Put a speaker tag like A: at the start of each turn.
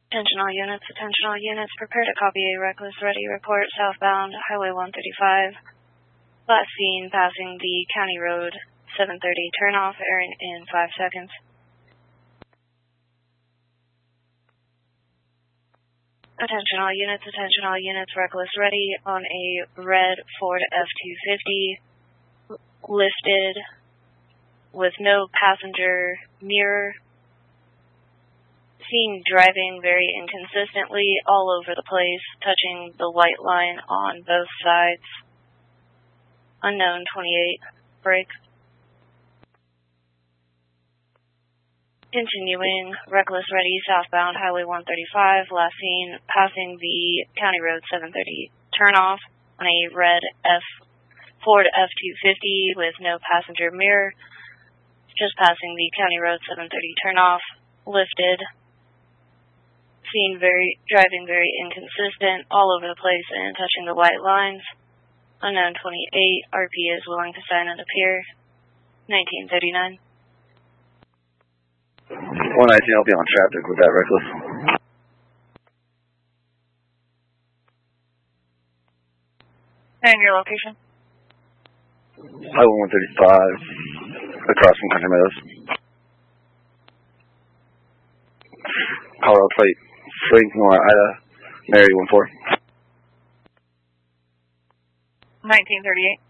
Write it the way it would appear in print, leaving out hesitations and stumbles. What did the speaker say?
A: Attention all units, prepare to copy a reckless ready report southbound Highway 135. Last seen passing the County Road 730 turnoff, airing in 5 seconds. Attention all units, reckless ready on a red Ford F-250, lifted with no passenger mirror. Seen driving very inconsistently all over the place, touching the white line on both sides. Unknown 28, brake. Continuing, reckless ready southbound Highway 135, last seen passing the County Road 730 turnoff on a red Ford F-250 with no passenger mirror, just passing the County Road 730 turnoff, lifted. Seen driving very inconsistent all over the place and touching the white lines. Unknown 28, RP is willing to sign and appear. 1939.
B: 119, I'll be on traffic with that reckless.
C: And your location?
B: Highway 135, across from Country Meadows. Colorado plate, Frank Nora Ida, Mary 14.
C: 1938.